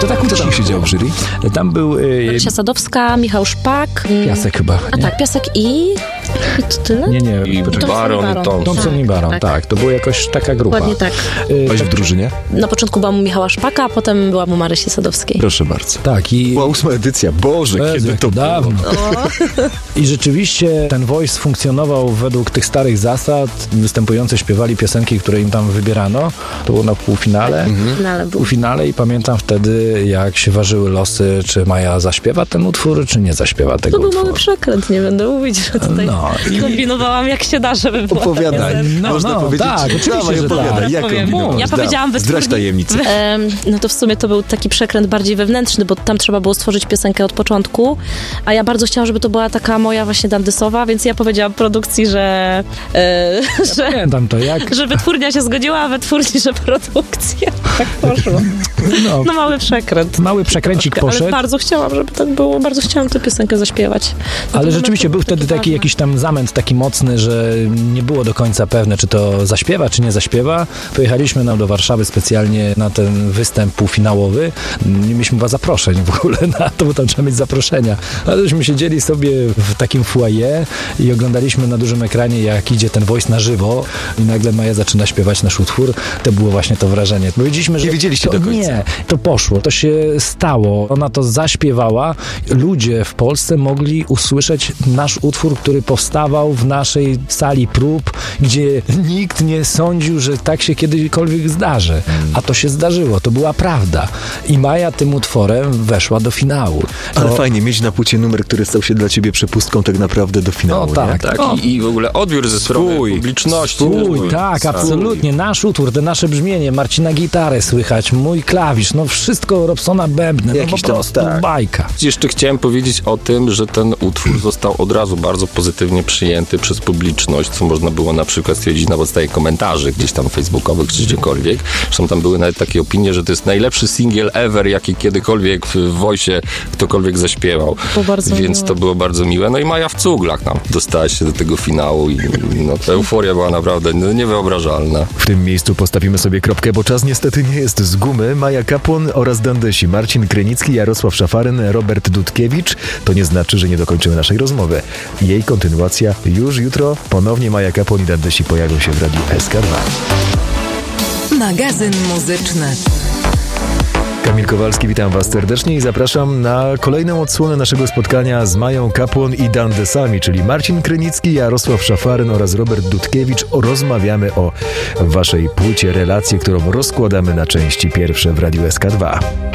To tak kto tam siedział w jury? Tam był... Marysia Sadowska, Michał Szpak. Piasek chyba. A tak, Piasek i to tyle? Nie. I Baron Thompson i Baron, tak. To była jakoś taka grupa. Dokładnie tak. Byłeś w drużynie? Na początku była mu Michała Szpaka, a potem była mu Marysi Sadowskiej. Proszę bardzo. Tak i... Była 8. edycja. Boże, kiedy to dawno. I rzeczywiście ten Voice funkcjonował według tych starych zasad. Występujący śpiewali piosenki, które im tam wybierano. To było na półfinale. Półfinale i pamiętam wtedy, jak się ważyły losy, czy Maja zaśpiewa ten utwór, czy nie zaśpiewa tego To był utworu. mały przekręt, nie będę mówić, że tutaj kombinowałam jak się da, żeby było. Opowiadaj. Można powiedzieć. Tak, oczywiście, że opowiadaj. tak. Jak kombinować? Ja powiedziałam Zdrać tajemnicę. No to w sumie to był taki przekręt bardziej wewnętrzny, bo tam trzeba było stworzyć piosenkę od początku, a ja bardzo chciałam, żeby to była taka moja właśnie dandysowa, więc ja powiedziałam produkcji, że Pamiętam to, jak... że wytwórnia się zgodziła, a wytwórni, że produkcja. Tak poszło. No mały przekręt. Mały przekręcik poszedł. Ale bardzo chciałam, żeby tak było. Bardzo chciałam tę piosenkę zaśpiewać. Ale rzeczywiście był wtedy taki jakiś tam zamęt taki mocny, że nie było do końca pewne, czy to zaśpiewa, czy nie zaśpiewa. Pojechaliśmy do Warszawy specjalnie na ten występ półfinałowy. Nie mieliśmy chyba zaproszeń w ogóle na to, bo tam trzeba mieć zaproszenia. Ale żeśmy siedzieli sobie w takim foyer i oglądaliśmy na dużym ekranie, jak idzie ten Voice na żywo i nagle Maja zaczyna śpiewać nasz utwór. To było właśnie to wrażenie. Powiedzieliśmy, że nie wiedzieliście do końca. Nie, to poszło, to się stało. Ona to zaśpiewała. Ludzie w Polsce mogli usłyszeć nasz utwór, który powstawał w naszej sali prób, gdzie nikt nie sądził, że tak się kiedykolwiek zdarzy. A to się zdarzyło, to była prawda. I Maja tym utworem weszła do finału. Ale fajnie mieć na płycie numer, który stał się dla ciebie przepustką tak naprawdę do finału. No tak, tak. I w ogóle odbiór ze strony publiczności. Tak, absolutnie. Nasz utwór, te nasze brzmienie, Marcina gitarę słychać, mój klawisz, no wszystko Robsona bębny, no po prostu bajka. Jeszcze chciałem powiedzieć o tym, że ten utwór został od razu bardzo pozytywnie przyjęty przez publiczność, co można było na przykład stwierdzić na podstawie komentarzy gdzieś tam facebookowych czy gdziekolwiek. Zresztą tam były nawet takie opinie, że to jest najlepszy singiel ever, jaki kiedykolwiek w Voice'ie ktokolwiek zaśpiewał. Więc to było bardzo miłe. No i Maja w cuglach nam dostała się do tego finału i no, ta euforia była naprawdę niewyobrażalna. W tym miejscu postawimy sobie kropkę, bo czas niestety nie jest z gumy. Maja Kapłon oraz Dandesi, Marcin Krynicki, Jarosław Szafaryn, Robert Dudkiewicz. To nie znaczy, że nie dokończymy naszej rozmowy. Jej kontynuacja już jutro. Ponownie Maja Kapłon i Dandesi pojawią się w Radiu SK2. Magazyn muzyczny. Kamil Kowalski, witam Was serdecznie i zapraszam na kolejną odsłonę naszego spotkania z Mają Kapłon i Dandesami, czyli Marcin Krynicki, Jarosław Szafaryn oraz Robert Dudkiewicz. Rozmawiamy o Waszej płycie, relacje, którą rozkładamy na części pierwsze w Radiu SK2.